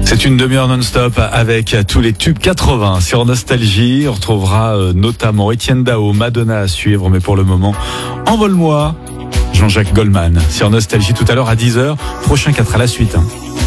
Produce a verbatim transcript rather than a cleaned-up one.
C'est une demi-heure non-stop avec tous les tubes quatre-vingts sur Nostalgie. On retrouvera notamment Étienne Dao, Madonna à suivre, mais pour le moment, Envole-moi, Jean-Jacques Goldman sur Nostalgie tout à l'heure à dix heures. Prochain quatre à la suite.